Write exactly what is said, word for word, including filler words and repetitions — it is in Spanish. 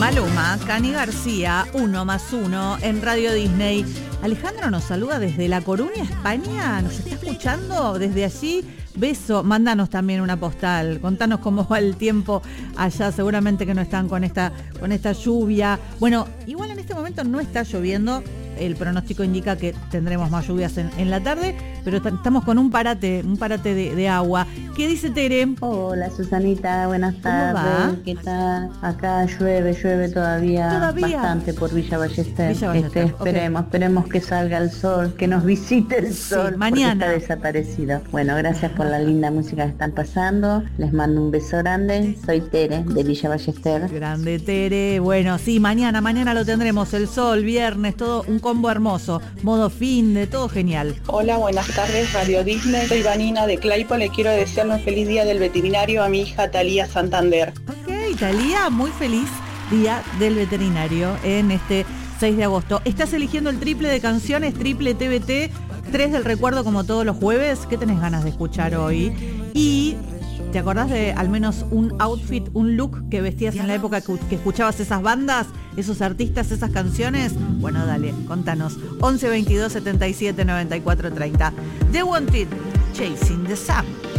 Maluma, Cani García, uno más uno en Radio Disney. Alejandro nos saluda desde La Coruña, España. ¿Nos está escuchando desde allí? Beso, mándanos también una postal, contanos cómo va el tiempo allá, seguramente que no están con esta, con esta lluvia. Bueno, igual en este momento no está lloviendo, el pronóstico indica que tendremos más lluvias en, en la tarde, pero t- estamos con un parate, un parate de, de agua. ¿Qué dice Tere? Hola Susanita, buenas tardes. ¿Cómo va? ¿Qué tal? Acá llueve, llueve todavía, ¿Todavía? bastante por Villa Ballester. Villa Ballester, Este, esperemos, okay. esperemos que salga el sol, que nos visite el sol, sí, mañana. porque está desaparecido. Bueno, gracias por la linda música que están pasando. Les mando un beso grande. Soy Tere de Villa Ballester. Grande Tere. Bueno, sí, mañana, mañana lo tendremos, el sol, viernes, todo un combo hermoso, modo fin de todo genial. Hola, buenas tardes, Radio Disney. Soy Vanina de Claypole. Le quiero desear un feliz día del veterinario a mi hija Talía Santander. Ok, Talía, muy feliz día del veterinario en este seis de agosto. ¿Estás eligiendo el triple de canciones, triple T V T, tres del recuerdo como todos los jueves? ¿Qué tenés ganas de escuchar hoy? Y ¿te acordás de al menos un outfit, un look que vestías en la época que, que escuchabas esas bandas, esos artistas, esas canciones? Bueno, dale, contanos. once veintidós setenta y siete noventa y cuatro treinta. The Wanted, Chasing the Sun.